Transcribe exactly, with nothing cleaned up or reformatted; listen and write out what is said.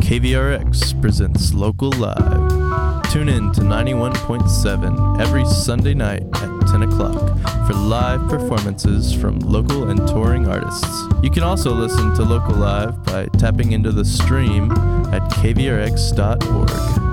K V R X presents Local Live. Tune in to ninety-one point seven every Sunday night at ten o'clock for live performances from local and touring artists. You can also listen to Local Live by tapping into the stream at k v r x dot org.